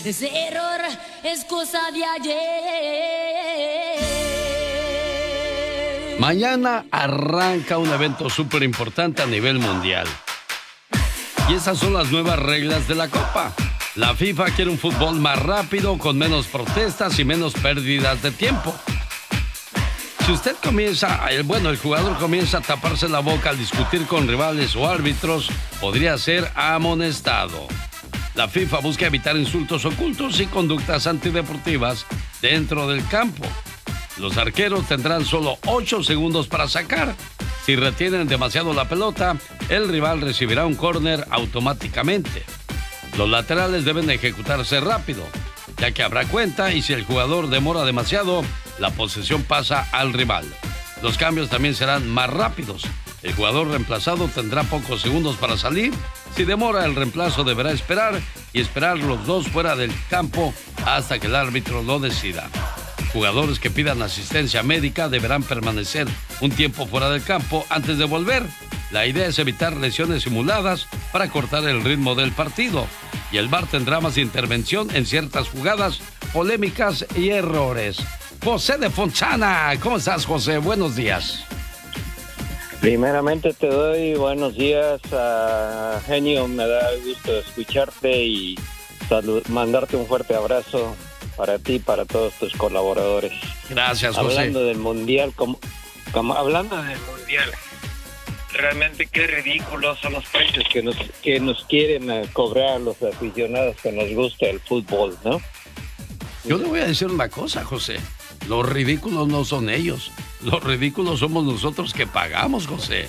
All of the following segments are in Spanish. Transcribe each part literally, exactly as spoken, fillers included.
Ese error es cosa de ayer. Mañana arranca un evento súper importante a nivel mundial. Y esas son las nuevas reglas de la Copa. La FIFA quiere un fútbol más rápido, con menos protestas y menos pérdidas de tiempo. Si usted comienza, el, bueno, el jugador comienza a taparse la boca al discutir con rivales o árbitros, podría ser amonestado. La FIFA busca evitar insultos ocultos y conductas antideportivas dentro del campo. Los arqueros tendrán solo ocho segundos para sacar. Si retienen demasiado la pelota, el rival recibirá un córner automáticamente. Los laterales deben ejecutarse rápido, ya que habrá cuenta y si el jugador demora demasiado, la posesión pasa al rival. Los cambios también serán más rápidos. El jugador reemplazado tendrá pocos segundos para salir. Si demora, el reemplazo deberá esperar y esperar los dos fuera del campo hasta que el árbitro lo decida. Jugadores que pidan asistencia médica deberán permanecer un tiempo fuera del campo antes de volver. La idea es evitar lesiones simuladas para cortar el ritmo del partido. Y el V A R tendrá más intervención en ciertas jugadas, polémicas y errores. José de Fontana, ¿cómo estás, José? Buenos días. Primeramente te doy buenos días, uh, genio, me da gusto escucharte y salud, mandarte un fuerte abrazo para ti y para todos tus colaboradores. Gracias, José. Hablando del mundial, como, como hablando del mundial, realmente qué ridículos son los precios que nos que nos quieren uh, cobrar los aficionados que nos gusta el fútbol, ¿no? Yo le voy a decir una cosa, José. Los ridículos no son ellos. Los ridículos somos nosotros que pagamos, José.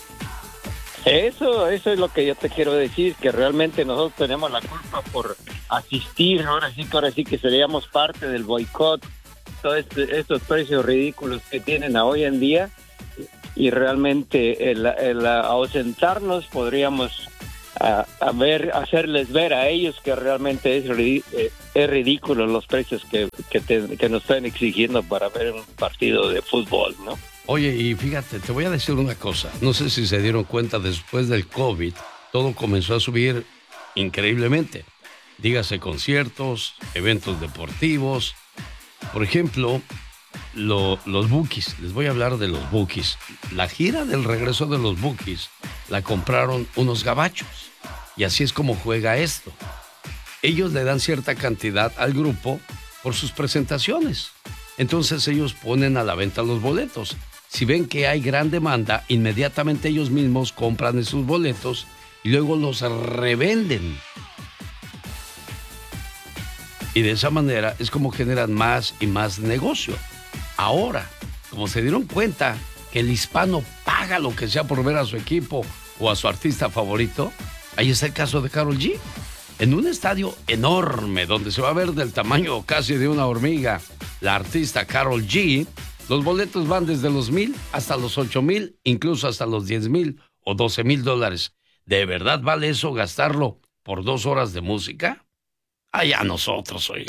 Eso, eso es lo que yo te quiero decir, que realmente nosotros tenemos la culpa por asistir, ahora sí que ahora sí que seríamos parte del boicot, todos este, estos precios ridículos que tienen a hoy en día, y realmente el, el ausentarnos podríamos a, a ver, hacerles ver a ellos que realmente es, es ridículo los precios que, que, te, que nos están exigiendo para ver un partido de fútbol, ¿no? Oye, y fíjate, te voy a decir una cosa. No sé si se dieron cuenta, después del COVID, todo comenzó a subir increíblemente. Dígase conciertos, eventos deportivos. Por ejemplo, lo, los Bukis. Les voy a hablar de los Bukis. La gira del regreso de los Bukis la compraron unos gabachos. Y así es como juega esto. Ellos le dan cierta cantidad al grupo por sus presentaciones. Entonces ellos ponen a la venta los boletos. Si ven que hay gran demanda, inmediatamente ellos mismos compran esos boletos y luego los revenden. Y de esa manera es como generan más y más negocio. Ahora, como se dieron cuenta que el hispano paga lo que sea por ver a su equipo o a su artista favorito, ahí está el caso de Karol G. En un estadio enorme, donde se va a ver del tamaño casi de una hormiga, la artista Karol G, los boletos van desde los mil hasta los ocho mil, incluso hasta los diez mil o doce mil dólares. ¿De verdad vale eso gastarlo por dos horas de música? Allá nosotros, oiga.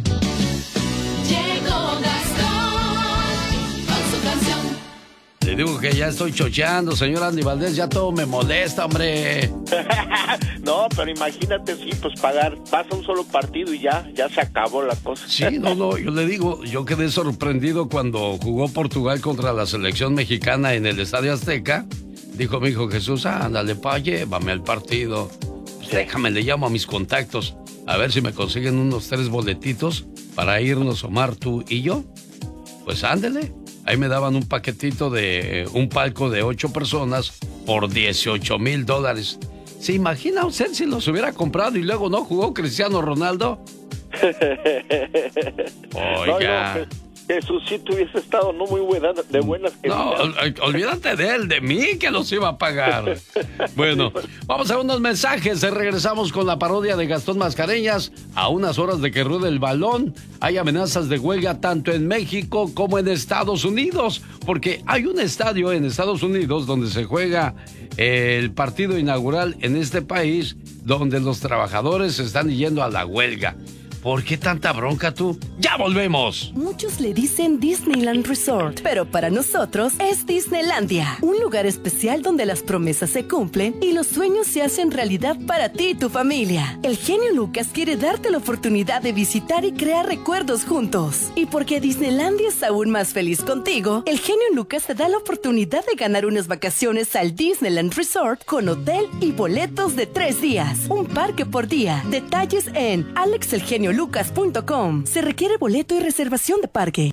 Llegó Gastón con su canción. Le digo que ya estoy chocheando, señor Andy Valdés, ya todo me molesta, hombre. No, pero imagínate, sí, pues pagar, pasa un solo partido y ya, ya se acabó la cosa. Sí, no, no, yo le digo, yo quedé sorprendido cuando jugó Portugal contra la selección mexicana en el Estadio Azteca. Dijo mi hijo Jesús, ándale, pa, llévame al partido. Pues déjame, le llamo a mis contactos, a ver si me consiguen unos tres boletitos para irnos, Omar, tú y yo. Pues ándele. Ahí me daban un paquetito de un palco de ocho personas por dieciocho mil dólares. ¿Se imagina usted si los hubiera comprado y luego no jugó Cristiano Ronaldo? Oiga. No, no, Jesús, si tuviese estado no muy buena, de buenas que no, ol- olvídate de él, de mí que los iba a pagar. Bueno, vamos a unos mensajes. Regresamos con la parodia de Gastón Mascareñas. A unas horas de que ruede el balón, hay amenazas de huelga tanto en México como en Estados Unidos, porque hay un estadio en Estados Unidos donde se juega el partido inaugural en este país, donde los trabajadores están yendo a la huelga. ¿Por qué tanta bronca tú? ¡Ya volvemos! Muchos le dicen Disneyland Resort, pero para nosotros es Disneylandia. Un lugar especial donde las promesas se cumplen y los sueños se hacen realidad para ti y tu familia. El genio Lucas quiere darte la oportunidad de visitar y crear recuerdos juntos. Y porque Disneylandia es aún más feliz contigo, el genio Lucas te da la oportunidad de ganar unas vacaciones al Disneyland Resort con hotel y boletos de tres días. Un parque por día. Detalles en alex el genio lucas punto com. Se requiere boleto y reservación de parque.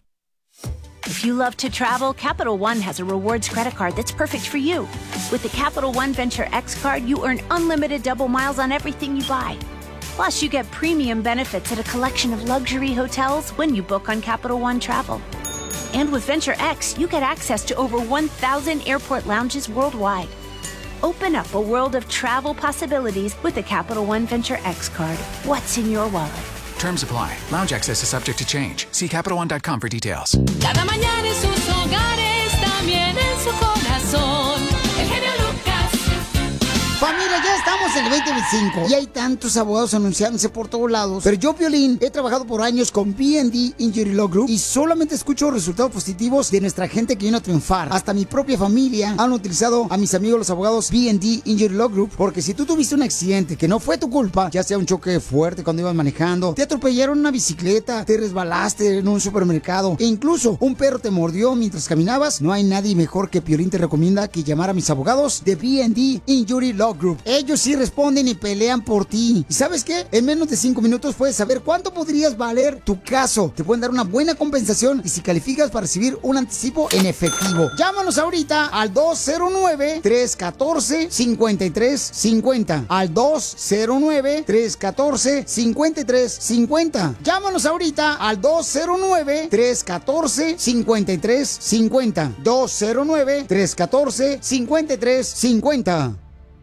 If you love to travel, Capital One has a rewards credit card that's perfect for you. With the Capital One Venture X card, you earn unlimited double miles on everything you buy. Plus, you get premium benefits at a collection of luxury hotels when you book on Capital One Travel. And with Venture X, you get access to over one thousand airport lounges worldwide. Open up a world of travel possibilities with the Capital One Venture X card. What's in your wallet? Terms apply. Lounge access is subject to change. See Capital One dot com for details. Cada mañana en sus hogares, también en su corazón. El genio Lucas. Familia, ya estamos en el veinte veinticinco y hay tantos abogados anunciándose por todos lados. Pero yo, Piolín, he trabajado por años con B and D Injury Law Group y solamente escucho resultados positivos de nuestra gente que vino a triunfar. Hasta mi propia familia han utilizado a mis amigos los abogados B and D Injury Law Group, porque si tú tuviste un accidente que no fue tu culpa, ya sea un choque fuerte cuando ibas manejando, te atropellaron una bicicleta, te resbalaste en un supermercado e incluso un perro te mordió mientras caminabas, no hay nadie mejor que Piolín te recomienda que llamar a mis abogados de B and D Injury Law Group. Ellos sí responden y pelean por ti. ¿Y sabes qué? En menos de cinco minutos puedes saber cuánto podrías valer tu caso. Te pueden dar una buena compensación y si calificas para recibir un anticipo en efectivo. Llámanos ahorita al dos cero nueve, tres uno cuatro, cinco tres cinco cero. Al dos cero nueve, tres uno cuatro, cinco tres cinco cero. Llámanos ahorita al dos cero nueve, tres uno cuatro, cinco tres cinco cero. dos cero nueve, tres uno cuatro, cinco tres cinco cero.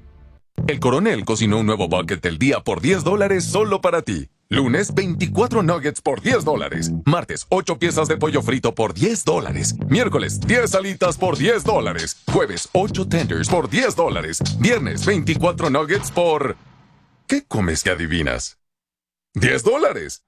El Coronel cocinó un nuevo bucket del día por diez dólares solo para ti. Lunes, veinticuatro nuggets por diez dólares. Martes, ocho piezas de pollo frito por diez dólares. Miércoles, diez alitas por diez dólares. Jueves, ocho tenders por diez dólares. Viernes, veinticuatro nuggets por... ¿Qué comes que adivinas? ¡diez dólares!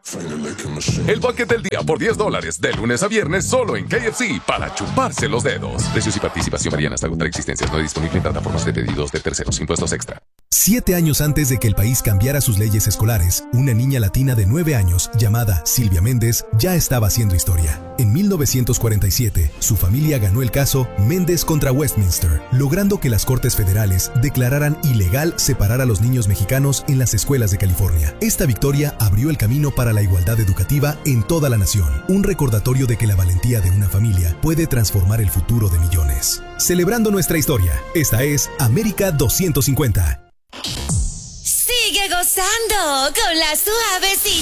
El bucket del día por diez dólares, de lunes a viernes, solo en K F C, para chuparse los dedos. Precios y participación varían hasta agotar existencias. No disponible en plataformas de pedidos de terceros. Impuestos extra. Siete años antes de que el país cambiara sus leyes escolares, una niña latina de nueve años, llamada Silvia Méndez, ya estaba haciendo historia. En mil novecientos cuarenta y siete, su familia ganó el caso Méndez contra Westminster, logrando que las Cortes Federales declararan ilegal separar a los niños mexicanos en las escuelas de California. Esta victoria abrió el camino para la igualdad educativa en toda la nación, un recordatorio de que la valentía de una familia puede transformar el futuro de millones. Celebrando nuestra historia, esta es América doscientos cincuenta. Sigue gozando con la suavecita.